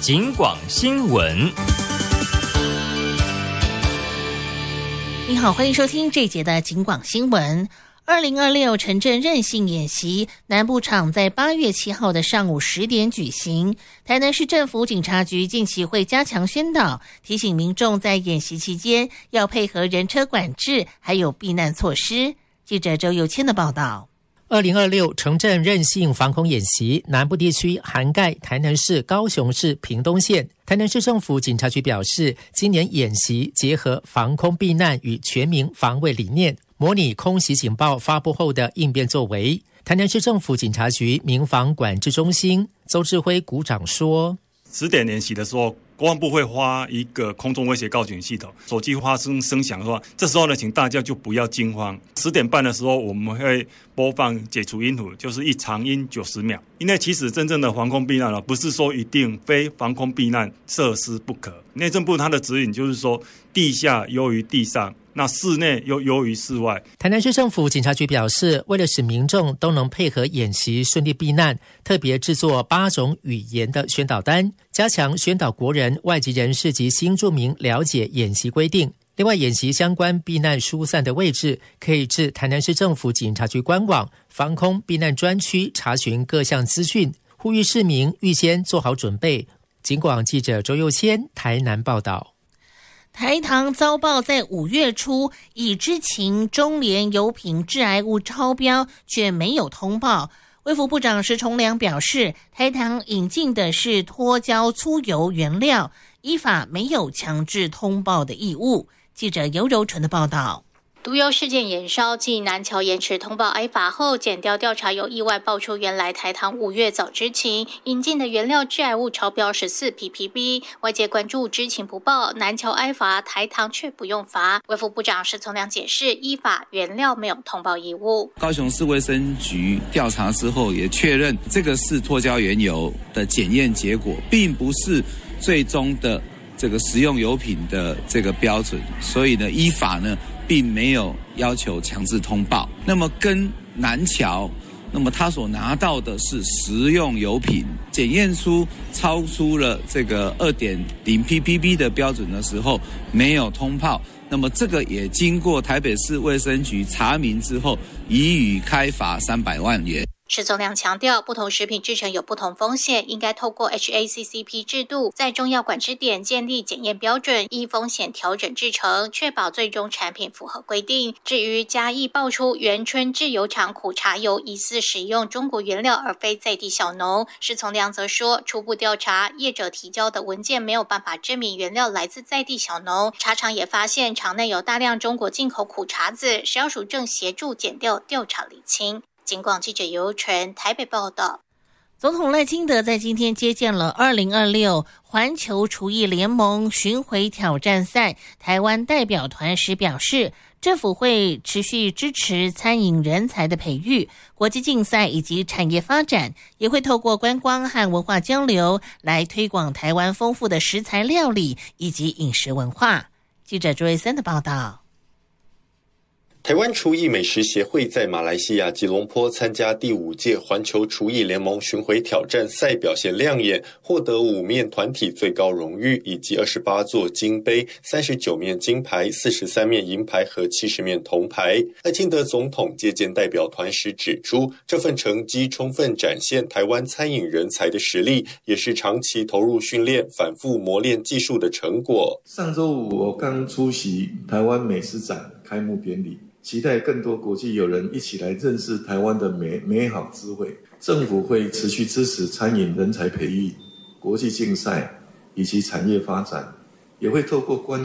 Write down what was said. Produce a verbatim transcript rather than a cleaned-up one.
警广新闻。 你好，欢迎收听这一节的警广新闻。二零二六城镇韧性演习南部场在八月七号的上午十点举行。台南市政府警察局近期会加强宣导，提醒民众在演习期间要配合人车管制，还有避难措施。记者周佑谦的报道。 二零二六城镇韧性防空演习南部地区涵盖台南市、高雄市、屏东县。台南市政府警察局表示，今年演习结合防空避难与全民防卫理念，模拟空袭警报发布后的应变作为。台南市政府警察局民防管制中心周志辉股长说， 十点演习的时候，国防部会发一个空中威胁告警系统，手机发生声响的话，这时候呢，请大家就不要惊慌。十点半的时候，我们会播放解除音符，就是一长音九十秒。因为其实真正的防空避难呢，不是说一定非防空避难设施不可。内政部它的指引就是说，地下优于地上。那室内又优于室外。 台南市政府警察局表示，为了使民众都能配合演习顺利避难，特别制作八种语言的宣导单，加强宣导国人、外籍人士及新住民了解演习规定。另外，演习相关避难疏散的位置，可以至台南市政府警察局官网防空避难专区查询各项资讯，呼吁市民预先做好准备。警广记者周佑谦台南报道。 台糖遭报在五月初以知情中联油品致癌物超标，却没有通报。卫福部长石崇良表示，台糖引进的是脱胶粗油原料，依法没有强制通报的义务。记者尤柔纯的报道。 毒油事件延烧，继南桥延迟通报挨罚后，检调调查有意外爆出原来台糖五月早知情引进的原料致癌物超标十四 P P B， 外界关注知情不报，南桥挨罚，台糖却不用罚。卫福部长石崇良解释，依法原料没有通报义务。 高雄市卫生局调查之后也确认，这个是脱胶原油的检验结果，并不是最终的这个食用油品的这个标准，所以呢，依法呢并没有要求强制通报。那么跟南桥，那么他所拿到的是食用油品，检验出超出了这个 二点零 P P B 的标准的时候，没有通报。那么这个也经过台北市卫生局查明之后，予以开罚三百万元。 石崇良强调，不同食品制成有不同风险，应该透过 H A C C P 制度，在重要管制点建立检验标准，依风险调整制成，确保最终产品符合规定。至于嘉义爆出元春制油厂苦茶油疑似使用中国原料而非在地小农，石崇良则说，初步调查，业者提交的文件没有办法证明原料来自在地小农，茶厂也发现厂内有大量中国进口苦茶籽，食药署正协助检调调查厘清。警广记者尤纯台北报道。 总统赖清德在今天接见了二零二六环球厨艺联盟巡回挑战赛台湾代表团时表示，政府会持续支持餐饮人才的培育、国际竞赛以及产业发展，也会透过观光和文化交流来推广台湾丰富的食材料理以及饮食文化。记者朱瑞森的报道。 台湾厨艺美食协会在马来西亚吉隆坡参加第五届环球厨艺联盟巡回挑战赛表现亮眼，获得五面团体最高荣誉以及二十八座金杯、三十九面金牌、四十三面银牌和七十面铜牌。赖清德总统接见代表团时指出，这份成绩充分展现台湾餐饮人才的实力，也是长期投入训练、反复磨练技术的成果。 上周五我刚出席台湾美食展开幕典礼，期待更多国际友人一起来认识台湾的美美好智慧。政府会持续支持餐饮人才培育、国际竞赛以及产业发展，也会透过观